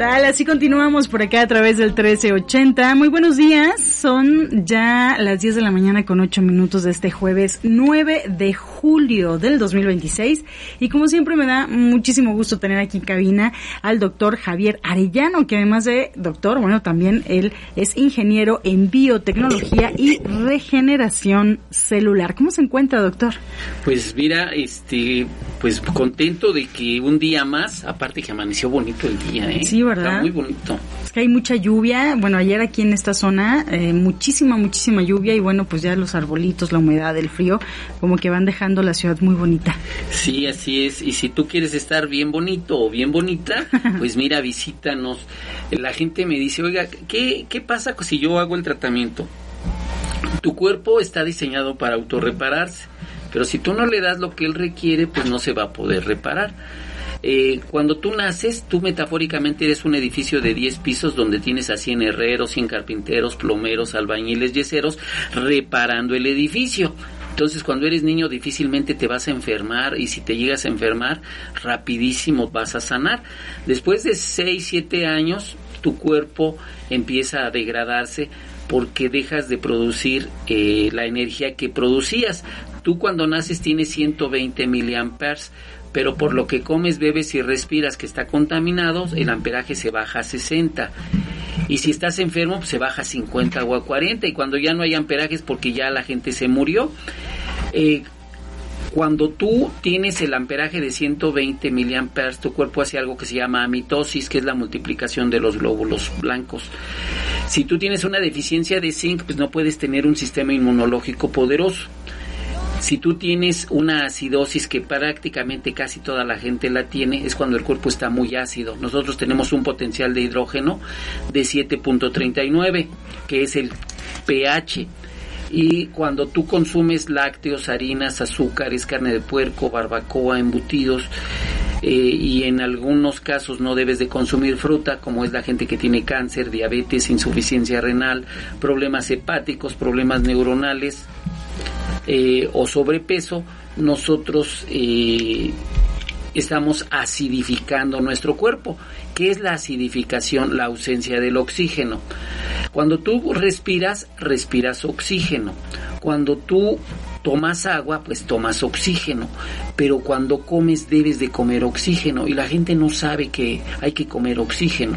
tal? Así continuamos por acá a través del 1380. Muy buenos días, son ya las 10 de la mañana con 8 minutos de este jueves 9 de julio del 2026. Y como siempre me da muchísimo gusto tener aquí en cabina al doctor Javier Arellano, que además de doctor, bueno, también él es ingeniero en biotecnología y regeneración celular. ¿Cómo se encuentra, doctor? Pues mira, pues contento de que un día más, aparte que amaneció bonito el día, ¿eh? Sí, ¿verdad? Está muy bonito. Es que hay mucha lluvia, bueno, ayer aquí en esta zona, muchísima lluvia y bueno, pues ya los arbolitos, la humedad, el frío, como que van dejando la ciudad muy bonita. Sí, así es, y si tú quieres estar bien bonito o bien bonita, pues mira, visítanos. La gente me dice, oiga, ¿qué pasa si yo hago el tratamiento? Tu cuerpo está diseñado para autorrepararse, pero si tú no le das lo que él requiere, pues no se va a poder reparar. Cuando tú naces, tú metafóricamente eres un edificio de 10 pisos donde tienes a 100 herreros, 100 carpinteros, plomeros, albañiles, yeseros reparando el edificio. Entonces, cuando eres niño difícilmente te vas a enfermar, y si te llegas a enfermar, rapidísimo vas a sanar. Después de 6, 7 años, tu cuerpo empieza a degradarse porque dejas de producir la energía que producías. Tú cuando naces tienes 120 miliamperes, pero por lo que comes, bebes y respiras que está contaminado, el amperaje se baja a 60. Y si estás enfermo, pues se baja a 50 o a 40. Y cuando ya no hay amperajes porque ya la gente se murió. Cuando tú tienes el amperaje de 120 miliamperes, tu cuerpo hace algo que se llama mitosis, que es la multiplicación de los glóbulos blancos. Si tú tienes una deficiencia de zinc, pues no puedes tener un sistema inmunológico poderoso. Si tú tienes una acidosis, que prácticamente casi toda la gente la tiene, es cuando el cuerpo está muy ácido. Nosotros tenemos un potencial de hidrógeno de 7.39, que es el pH. Y cuando tú consumes lácteos, harinas, azúcares, carne de puerco, barbacoa, embutidos, y en algunos casos no debes de consumir fruta, como es la gente que tiene cáncer, diabetes, insuficiencia renal, problemas hepáticos, problemas neuronales, o sobrepeso, nosotros estamos acidificando nuestro cuerpo. ¿Qué es la acidificación? La ausencia del oxígeno. Cuando tú respiras oxígeno. Cuando tú tomas agua, pues tomas oxígeno. Pero cuando comes debes de comer oxígeno, y la gente no sabe que hay que comer oxígeno.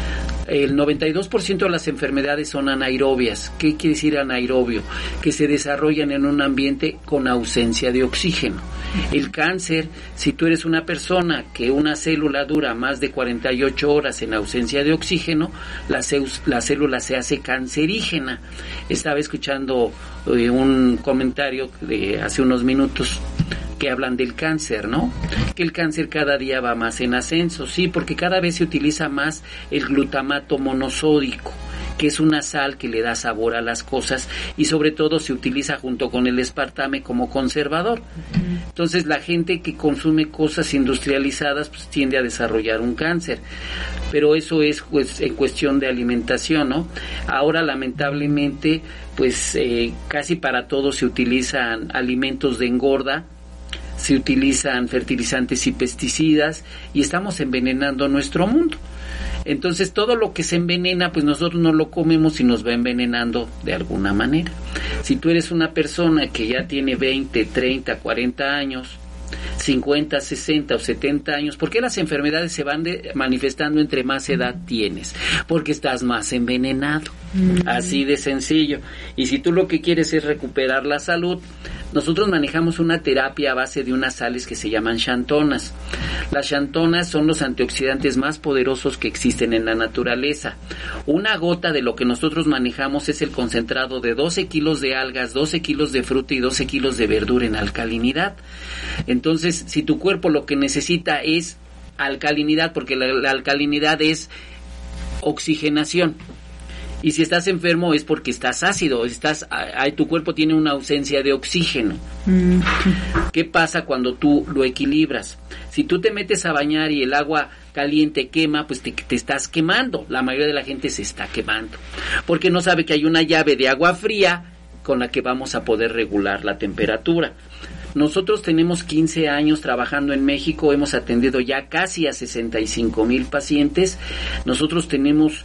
El 92% de las enfermedades son anaerobias. ¿Qué quiere decir anaerobio? Que se desarrollan en un ambiente con ausencia de oxígeno. El cáncer, si tú eres una persona que una célula dura más de 48 horas en ausencia de oxígeno, la célula se hace cancerígena. Estaba escuchando un comentario de hace unos minutos que hablan del cáncer, ¿no? Que el cáncer cada día va más en ascenso, sí, porque cada vez se utiliza más el glutamato monosódico, que es una sal que le da sabor a las cosas, y sobre todo se utiliza junto con el aspartame como conservador. Entonces la gente que consume cosas industrializadas pues tiende a desarrollar un cáncer, pero eso es pues en cuestión de alimentación, ¿no? Ahora lamentablemente pues casi para todo se utilizan alimentos de engorda, se utilizan fertilizantes y pesticidas, y estamos envenenando nuestro mundo. Entonces todo lo que se envenena, pues nosotros no lo comemos y nos va envenenando de alguna manera. Si tú eres una persona que ya tiene 20, 30, 40 años, 50, 60 o 70 años, ¿por qué las enfermedades se van manifestando entre más edad tienes? Porque estás más envenenado. Así de sencillo. Y si tú lo que quieres es recuperar la salud, nosotros manejamos una terapia a base de unas sales que se llaman xantonas. Las xantonas son los antioxidantes más poderosos que existen en la naturaleza. Una gota de lo que nosotros manejamos es el concentrado de 12 kilos de algas, 12 kilos de fruta y 12 kilos de verdura en alcalinidad. Entonces, si tu cuerpo lo que necesita es alcalinidad, porque la alcalinidad es oxigenación, y si estás enfermo es porque estás ácido, tu cuerpo tiene una ausencia de oxígeno. ¿Qué pasa cuando tú lo equilibras? Si tú te metes a bañar y el agua caliente quema, pues te estás quemando. La mayoría de la gente se está quemando porque no sabe que hay una llave de agua fría con la que vamos a poder regular la temperatura. Nosotros tenemos 15 años trabajando en México, hemos atendido ya casi a 65,000 pacientes. Nosotros tenemos...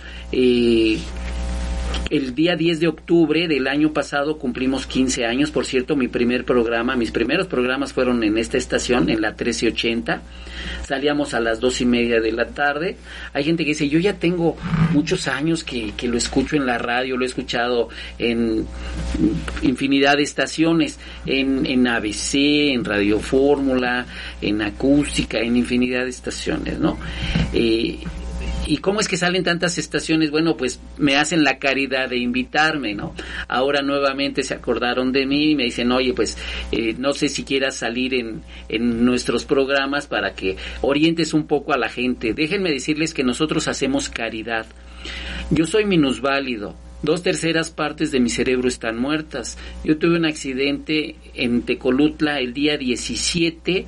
el día 10 de octubre del año pasado cumplimos 15 años. Por cierto, mis primeros programas fueron en esta estación, en la 1380. Salíamos a las 2:30 de la tarde. Hay gente que dice, yo ya tengo muchos años que lo escucho en la radio, lo he escuchado en infinidad de estaciones, en ABC, en Radio Fórmula, en Acústica, en infinidad de estaciones, ¿no? ¿Y cómo es que salen tantas estaciones? Bueno, pues me hacen la caridad de invitarme, ¿no? Ahora nuevamente se acordaron de mí y me dicen, oye, pues no sé si quieras salir en nuestros programas para que orientes un poco a la gente. Déjenme decirles que nosotros hacemos caridad. Yo soy minusválido. 2/3 partes de mi cerebro están muertas. Yo tuve un accidente en Tecolutla el día 17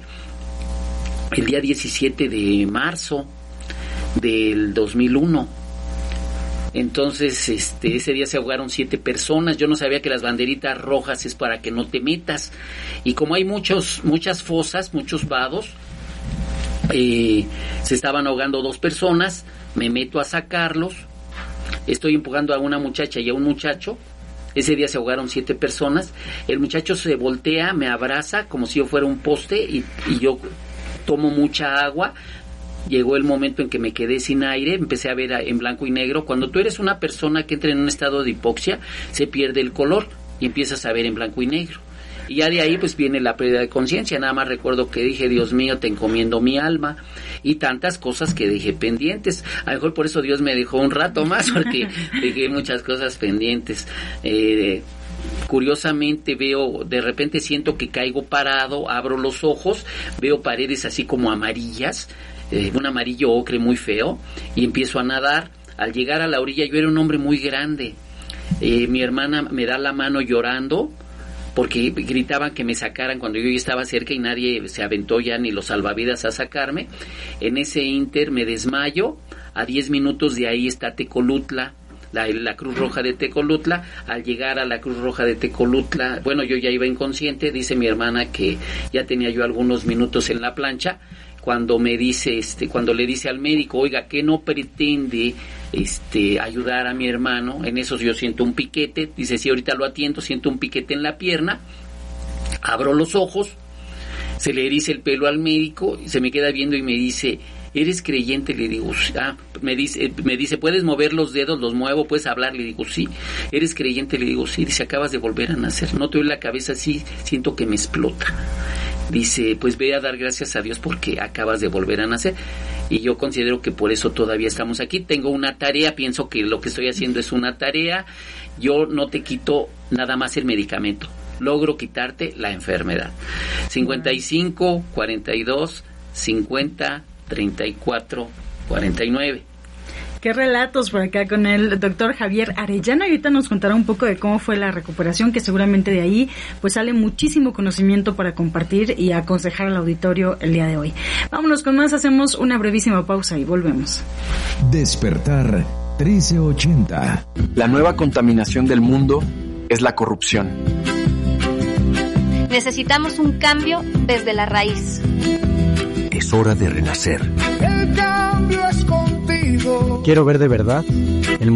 de marzo del 2001. Entonces, ese día se ahogaron 7 personas. Yo no sabía que las banderitas rojas es para que no te metas. Y como hay muchas fosas, muchos vados, se estaban ahogando 2 personas. Me meto a sacarlos. Estoy empujando a una muchacha y a un muchacho. Ese día se ahogaron 7 personas. El muchacho se voltea, me abraza como si yo fuera un poste y yo tomo mucha agua. Llegó el momento en que me quedé sin aire, empecé a ver en blanco y negro. Cuando tú eres una persona que entra en un estado de hipoxia, se pierde el color y empiezas a ver en blanco y negro. Y ya de ahí pues viene la pérdida de conciencia. Nada más recuerdo que dije, Dios mío, te encomiendo mi alma, y tantas cosas que dejé pendientes. A lo mejor por eso Dios me dejó un rato más, porque dejé muchas cosas pendientes. Curiosamente de repente siento que caigo parado, abro los ojos, veo paredes así como amarillas, un amarillo ocre muy feo, y empiezo a nadar. Al llegar a la orilla, yo era un hombre muy grande. Mi hermana me da la mano llorando, porque gritaban que me sacaran cuando yo ya estaba cerca y nadie se aventó ya ni los salvavidas a sacarme. En ese inter me desmayo. A 10 minutos de ahí está Tecolutla, la Cruz Roja de Tecolutla. Al llegar a la Cruz Roja de Tecolutla, bueno, yo ya iba inconsciente. Dice mi hermana que ya tenía yo algunos minutos en la plancha, cuando me dice, cuando le dice al médico, oiga, ¿qué no pretende ayudar a mi hermano? En eso yo siento un piquete. Dice, sí, ahorita lo atiendo. Siento un piquete en la pierna, abro los ojos, se le eriza el pelo al médico, se me queda viendo y me dice, ¿eres creyente? Le digo, me dice, ¿puedes mover los dedos? Los muevo, ¿puedes hablar? Le digo, sí. ¿Eres creyente? Le digo, sí. Dice, acabas de volver a nacer. No te duele la cabeza, así, siento que me explota. Dice, pues ve a dar gracias a Dios porque acabas de volver a nacer. Y yo considero que por eso todavía estamos aquí. Tengo una tarea, pienso que lo que estoy haciendo es una tarea. Yo no te quito nada más el medicamento, logro quitarte la enfermedad. 55 42 50 34 49. Qué relatos por acá con el doctor Javier Arellano. Ahorita nos contará un poco de cómo fue la recuperación, que seguramente de ahí pues sale muchísimo conocimiento para compartir y aconsejar al auditorio el día de hoy. Vámonos con más, hacemos una brevísima pausa y volvemos. Despertar 1380. La nueva contaminación del mundo es la corrupción. Necesitamos un cambio desde la raíz. Es hora de renacer. El cambio es contigo. Quiero ver de verdad el